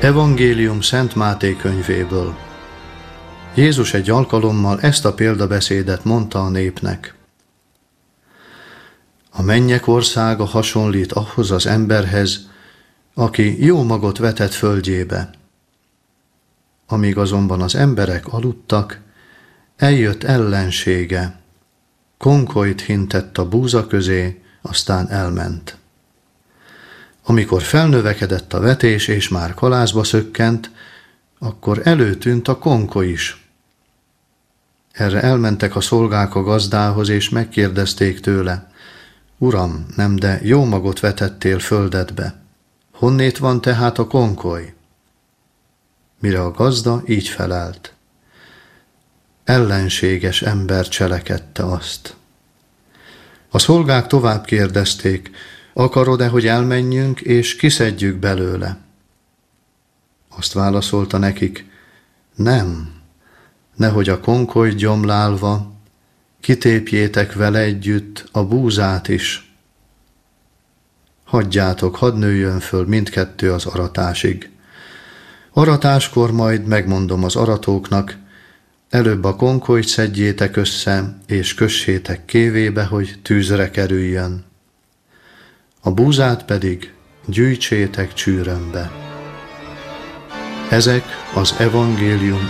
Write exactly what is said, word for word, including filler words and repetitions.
Evangélium Szent Máté könyvéből. Jézus egy alkalommal ezt a példabeszédet mondta a népnek. A mennyek országa hasonlít ahhoz az emberhez, aki jó magot vetett földjébe. Amíg azonban az emberek aludtak, eljött ellensége, konkolyt hintett a búza közé, aztán elment. Amikor felnövekedett a vetés és már kalászba szökkent, akkor előtűnt a konkoly is. Erre elmentek a szolgák a gazdához, és megkérdezték tőle: Uram, nem de jó magot vetettél földedbe, honnét van tehát a konkoly? Mire a gazda így felelt: ellenséges ember cselekedte azt. A szolgák tovább kérdezték: akarod-e, hogy elmenjünk, és kiszedjük belőle? Azt válaszolta nekik: nem, nehogy a konkolyt gyomlálva kitépjétek vele együtt a búzát is. Hagyjátok, hadd nőjön föl mindkettő az aratásig. Aratáskor majd megmondom az aratóknak: előbb a konkolyt szedjétek össze, és kössétek kévébe, hogy tűzre kerüljön. A búzát pedig gyűjtsétek csűrömbe. Ezek az evangélium